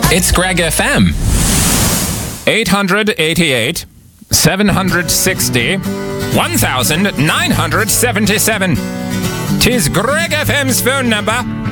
It's Greg FM. 888 760 1977. 'Tis Greg FM's phone number.